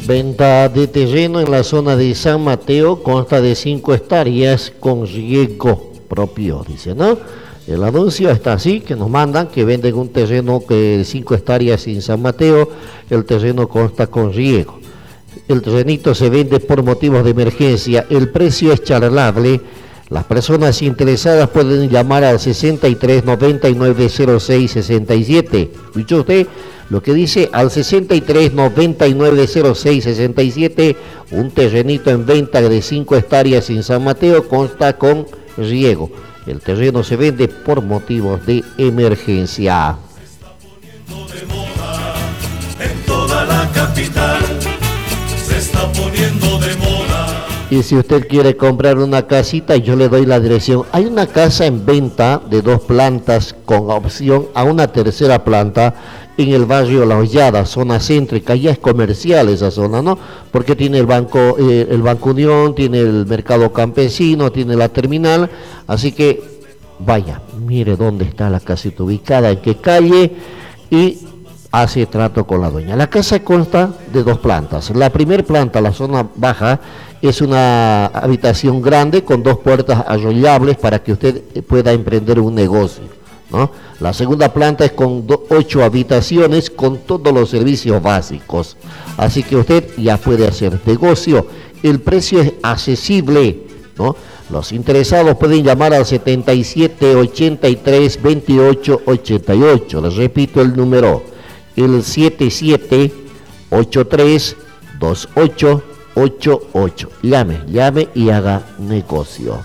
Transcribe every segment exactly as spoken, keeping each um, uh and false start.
Venta de terreno en la zona de San Mateo, consta de cinco hectáreas con riego propio, dice, ¿no? El anuncio está así, que nos mandan que venden un terreno que cinco hectáreas en San Mateo, el terreno consta con riego. El terrenito se vende por motivos de emergencia, el precio es charlable. Las personas interesadas pueden llamar al sesenta y tres noventa y nueve cero seis sesenta y siete. ¿Escuchó usted lo que dice? Al sesenta y tres noventa y nueve cero seis sesenta y siete, un terrenito en venta de cinco hectáreas en San Mateo, consta con riego. El terreno se vende por motivos de emergencia. Se está poniendo de moda en toda la capital. Se está poniendo de moda. Y si usted quiere comprar una casita, yo le doy la dirección. Hay una casa en venta de dos plantas con opción a una tercera planta en el barrio La Hollada, zona céntrica. Ya es comercial esa zona, ¿no? Porque tiene el banco, eh, el Banco Unión, tiene el mercado campesino, tiene la terminal. Así que vaya, mire dónde está la casita ubicada, en qué calle, y hace trato con la dueña. La casa consta de dos plantas. La primera planta, la zona baja, es una habitación grande con dos puertas arrollables para que usted pueda emprender un negocio, ¿no? La segunda planta es con do, ocho habitaciones con todos los servicios básicos. Así que usted ya puede hacer negocio. El precio es accesible, ¿no? Los interesados pueden llamar al setenta y siete ochenta y tres veintiocho ochenta y ocho. Les repito el número, el setenta y siete ochenta y tres veintiocho ochenta y ocho. Llame, llame y haga negocio.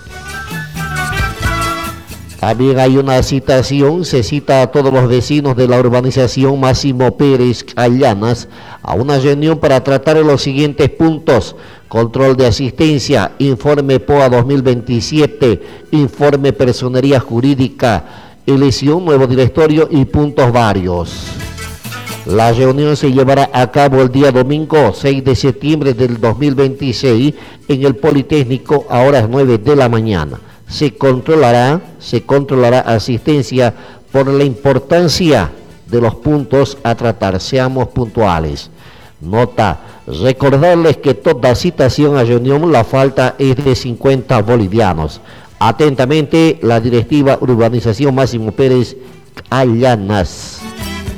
También hay una citación, se cita a todos los vecinos de la urbanización Máximo Pérez Callanas a una reunión para tratar los siguientes puntos: control de asistencia, informe P O A dos mil veintisiete, informe personería jurídica, elección, nuevo directorio y puntos varios. La reunión se llevará a cabo el día domingo seis de septiembre del dos mil veintiséis en el Politécnico a horas nueve de la mañana. Se controlará, se controlará asistencia por la importancia de los puntos a tratar. Seamos puntuales. Nota, recordarles que toda citación a reunión la falta es de cincuenta bolivianos. Atentamente, la directiva Urbanización Máximo Pérez Callanas.